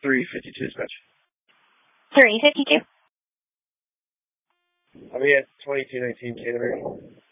352 dispatch. 352. I'll be at 2219 Canterbury.